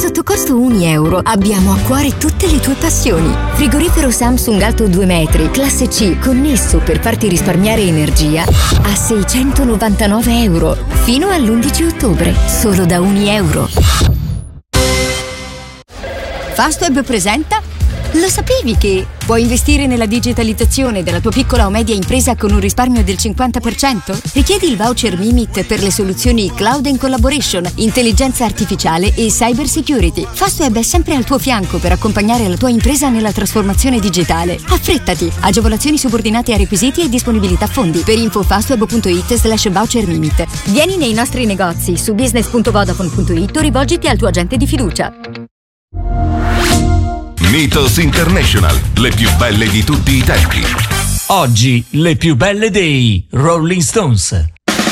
sotto costo €1 abbiamo a cuore tutte le tue passioni. Frigorifero Samsung alto 2 metri, classe C, connesso per farti risparmiare energia a €699 fino all'11 ottobre, solo da €1. Fastweb presenta. Lo sapevi che puoi investire nella digitalizzazione della tua piccola o media impresa con un risparmio del 50%? Richiedi il voucher Mimit per le soluzioni Cloud and Collaboration, intelligenza artificiale e cyber security. Fastweb è sempre al tuo fianco per accompagnare la tua impresa nella trasformazione digitale. Affrettati! Agevolazioni subordinate a requisiti e disponibilità fondi. Per info fastweb.it/voucher Mimit. Vieni nei nostri negozi su business.vodafone.it o rivolgiti al tuo agente di fiducia. Mythos International, le più belle di tutti i tempi. Oggi le più belle dei Rolling Stones.